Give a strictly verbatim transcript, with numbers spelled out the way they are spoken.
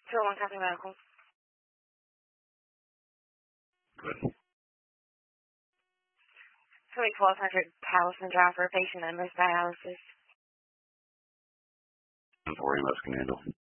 two oh one Catholic Medical. Good. twelve hundred Towson Drive for a patient that missed dialysis. four E M S can handle.